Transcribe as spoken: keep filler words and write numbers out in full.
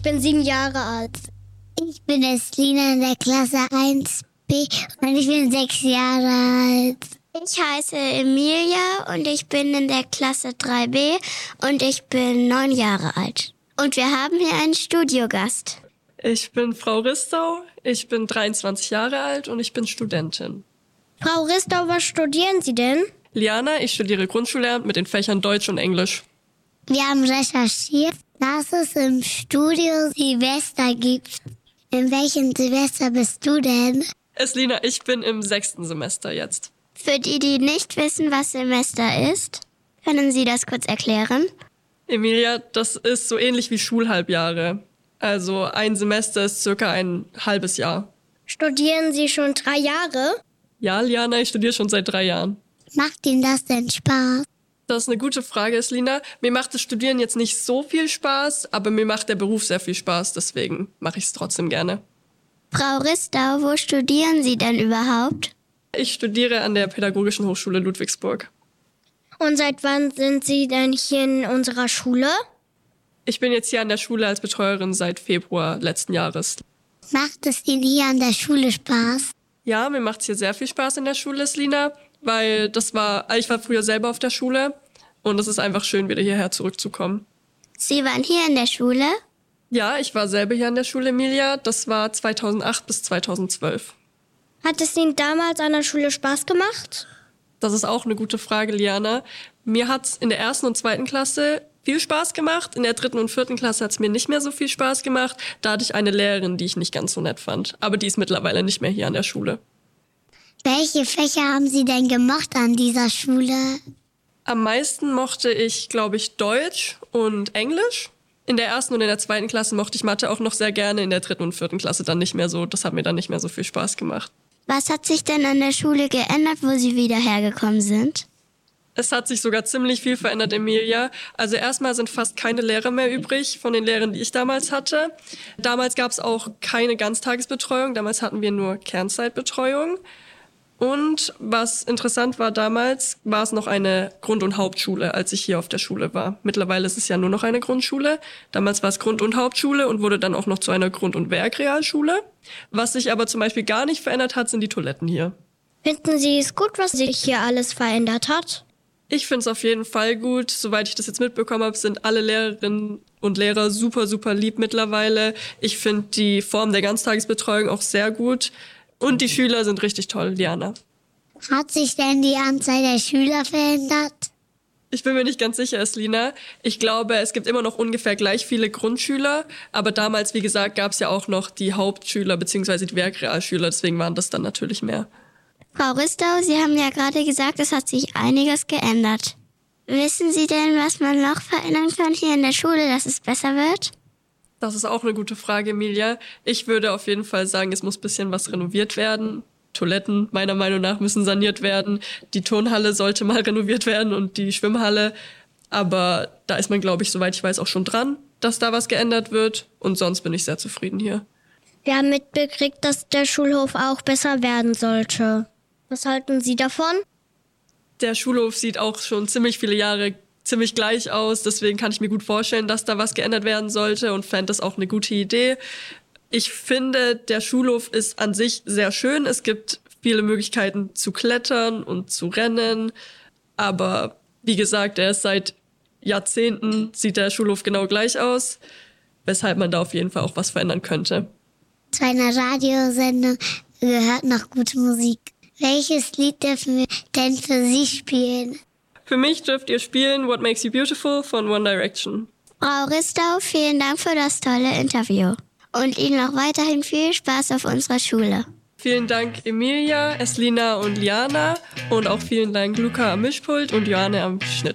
Ich bin sieben Jahre alt. Ich bin Eslina in der Klasse eins b und ich bin sechs Jahre alt. Ich heiße Emilia und ich bin in der Klasse drei b und ich bin neun Jahre alt. Und wir haben hier einen Studiogast. Ich bin Frau Ristau, ich bin dreiundzwanzig Jahre alt und ich bin Studentin. Frau Ristau, was studieren Sie denn? Liana, ich studiere Grundschullehramt mit den Fächern Deutsch und Englisch. Wir haben recherchiert, dass es im Studio Silvester gibt. In welchem Silvester bist du denn? Eslina, ich bin im sechsten Semester jetzt. Für die, die nicht wissen, was Semester ist, können Sie das kurz erklären? Emilia, das ist so ähnlich wie Schulhalbjahre. Also ein Semester ist circa ein halbes Jahr. Studieren Sie schon drei Jahre? Ja, Liana, ich studiere schon seit drei Jahren. Macht Ihnen das denn Spaß? Das ist eine gute Frage, Eslina. Mir macht das Studieren jetzt nicht so viel Spaß, aber mir macht der Beruf sehr viel Spaß, deswegen mache ich es trotzdem gerne. Frau Ristau, wo studieren Sie denn überhaupt? Ich studiere an der Pädagogischen Hochschule Ludwigsburg. Und seit wann sind Sie denn hier in unserer Schule? Ich bin jetzt hier an der Schule als Betreuerin seit Februar letzten Jahres. Macht es Ihnen hier an der Schule Spaß? Ja, mir macht es hier sehr viel Spaß in der Schule, Eslina, weil das war, ich war früher selber auf der Schule und es ist einfach schön, wieder hierher zurückzukommen. Sie waren hier in der Schule? Ja, ich war selber hier an der Schule, Emilia. Das war zweitausendacht bis zweitausendzwölf. Hat es Ihnen damals an der Schule Spaß gemacht? Das ist auch eine gute Frage, Liana. Mir hat's in der ersten und zweiten Klasse viel Spaß gemacht. In der dritten und vierten Klasse hat's mir nicht mehr so viel Spaß gemacht. Da hatte ich eine Lehrerin, die ich nicht ganz so nett fand. Aber die ist mittlerweile nicht mehr hier an der Schule. Welche Fächer haben Sie denn gemocht an dieser Schule? Am meisten mochte ich, glaube ich, Deutsch und Englisch. In der ersten und in der zweiten Klasse mochte ich Mathe auch noch sehr gerne. In der dritten und vierten Klasse dann nicht mehr so. Das hat mir dann nicht mehr so viel Spaß gemacht. Was hat sich denn an der Schule geändert, wo Sie wieder hergekommen sind? Es hat sich sogar ziemlich viel verändert, Emilia. Also erstmal sind fast keine Lehrer mehr übrig von den Lehrern, die ich damals hatte. Damals gab es auch keine Ganztagesbetreuung. Damals hatten wir nur Kernzeitbetreuung. Und was interessant war damals, war es noch eine Grund- und Hauptschule, als ich hier auf der Schule war. Mittlerweile ist es ja nur noch eine Grundschule. Damals war es Grund- und Hauptschule und wurde dann auch noch zu einer Grund- und Werkrealschule. Was sich aber zum Beispiel gar nicht verändert hat, sind die Toiletten hier. Finden Sie es gut, was sich hier alles verändert hat? Ich finde es auf jeden Fall gut. Soweit ich das jetzt mitbekommen habe, sind alle Lehrerinnen und Lehrer super, super lieb mittlerweile. Ich finde die Form der Ganztagesbetreuung auch sehr gut. Und die Schüler sind richtig toll, Liana. Hat sich denn die Anzahl der Schüler verändert? Ich bin mir nicht ganz sicher, Eslina. Ich glaube, es gibt immer noch ungefähr gleich viele Grundschüler. Aber damals, wie gesagt, gab es ja auch noch die Hauptschüler bzw. die Werkrealschüler. Deswegen waren das dann natürlich mehr. Frau Ristau, Sie haben ja gerade gesagt, es hat sich einiges geändert. Wissen Sie denn, was man noch verändern kann hier in der Schule, dass es besser wird? Das ist auch eine gute Frage, Emilia. Ich würde auf jeden Fall sagen, es muss ein bisschen was renoviert werden. Toiletten, meiner Meinung nach, müssen saniert werden. Die Turnhalle sollte mal renoviert werden und die Schwimmhalle. Aber da ist man, glaube ich, soweit ich weiß, auch schon dran, dass da was geändert wird. Und sonst bin ich sehr zufrieden hier. Wir haben mitbekriegt, dass der Schulhof auch besser werden sollte. Was halten Sie davon? Der Schulhof sieht auch schon ziemlich viele Jahre ziemlich gleich aus. Deswegen kann ich mir gut vorstellen, dass da was geändert werden sollte und fände das auch eine gute Idee. Ich finde, der Schulhof ist an sich sehr schön. Es gibt viele Möglichkeiten zu klettern und zu rennen. Aber wie gesagt, er ist seit Jahrzehnten, sieht der Schulhof genau gleich aus, weshalb man da auf jeden Fall auch was verändern könnte. Zu einer Radiosendung gehört noch gute Musik. Welches Lied dürfen wir denn für Sie spielen? Für mich dürft ihr spielen What Makes You Beautiful von One Direction. Frau Ristau, vielen Dank für das tolle Interview. Und Ihnen noch weiterhin viel Spaß auf unserer Schule. Vielen Dank Emilia, Eslina und Liana. Und auch vielen Dank Luca am Mischpult und Johanne am Schnitt.